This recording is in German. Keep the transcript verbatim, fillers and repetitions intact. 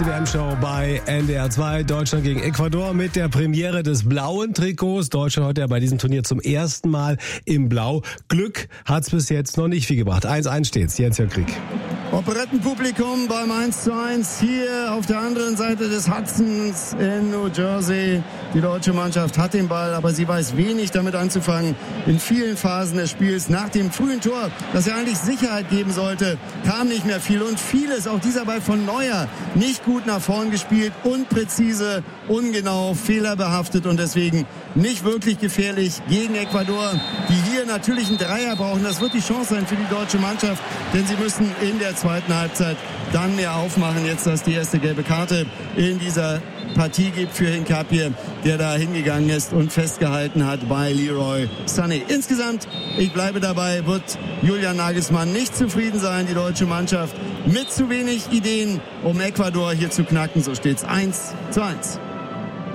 W M-Show bei N D R zwei, Deutschland gegen Ecuador mit der Premiere des blauen Trikots. Deutschland heute ja bei diesem Turnier zum ersten Mal im Blau. Glück hat's bis jetzt noch nicht viel gebracht. eins eins steht's, Jens-Jörg Krieg. Operettenpublikum beim eins zu eins hier auf der anderen Seite des Hudsons in New Jersey. Die deutsche Mannschaft hat den Ball, aber sie weiß wenig damit anzufangen. In vielen Phasen des Spiels nach dem frühen Tor, das ja eigentlich Sicherheit geben sollte, kam nicht mehr viel. Und vieles, auch dieser Ball von Neuer, nicht gut nach vorn gespielt, unpräzise, ungenau, fehlerbehaftet und deswegen nicht wirklich gefährlich gegen Ecuador, die hier natürlich einen Dreier brauchen. Das wird die Chance sein für die deutsche Mannschaft, denn sie müssen in der zweiten Halbzeit dann mehr aufmachen. Jetzt, dass die erste gelbe Karte in dieser Partie gibt für Hincapié, der da hingegangen ist und festgehalten hat bei Leroy Sané. Insgesamt, ich bleibe dabei, wird Julian Nagelsmann nicht zufrieden sein. Die deutsche Mannschaft mit zu wenig Ideen, um Ecuador hier zu knacken. So steht's eins zu eins.